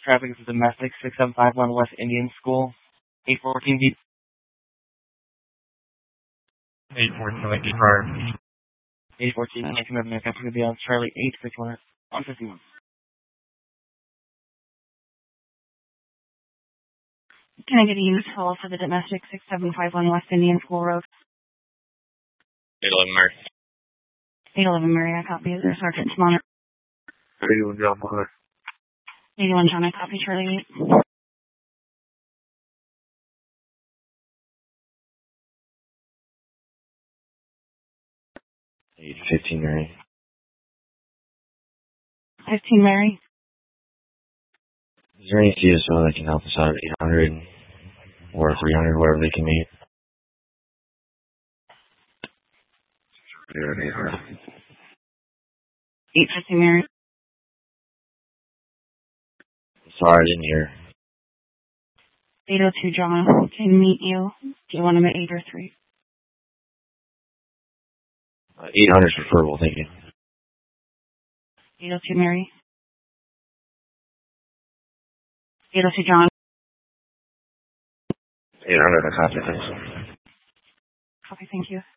traffic is domestic 6751 West Indian School. 814 B. 814 car. 814 America to be on Charlie 861 on 51. Can I get a use call for the domestic 6751 West Indian School Road? 811 Mary. 811 Mary, I copy. Is there Sergeant Smonner? 81 John Mother. 81 John, I copy. Charlie 8. 815 Mary. 15 Mary. Is there any CSO that can help us out at 800 or 300, wherever they can meet? 850 Mary. Sorry, I didn't hear. 802 John, can meet you. Do you want him at 8 or 3? 800 is preferable, thank you. 802 Mary. 802 John. 800, I copy, thanks. Copy, thank you.